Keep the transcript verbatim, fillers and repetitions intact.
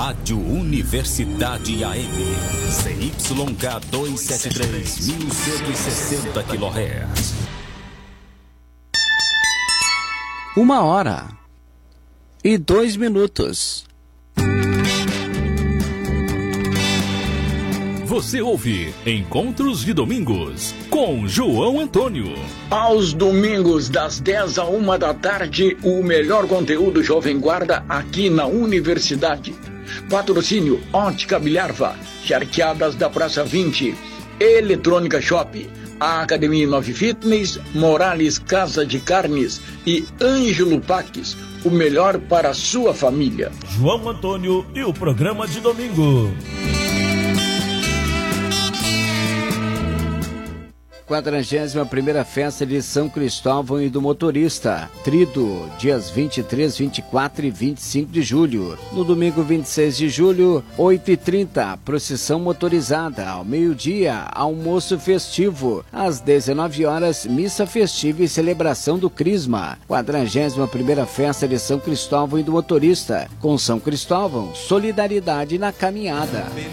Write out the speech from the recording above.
Rádio Universidade A M, C Y K duzentos e setenta e três, mil cento e sessenta quilohertz. Uma hora e dois minutos. Você ouve Encontros de Domingos, com João Antônio. Aos domingos, das dez a uma da tarde, o melhor conteúdo Jovem Guarda aqui na Universidade. Patrocínio Ótica Bilharva, Charqueadas da Praça vinte, Eletrônica Shop, a Academia Nove Fitness, Morales Casa de Carnes e Ângelo Paques, o melhor para a sua família. João Antônio e o programa de domingo. quadragésima primeira Festa de São Cristóvão e do Motorista, Trido, dias vinte e três, vinte e quatro e vinte e cinco de julho. No domingo vinte e seis de julho, oito e trinta, procissão motorizada. Ao meio-dia, almoço festivo. Às dezenove horas, missa festiva e celebração do Crisma. quadragésima primeira Festa de São Cristóvão e do Motorista. Com São Cristóvão, solidariedade na caminhada.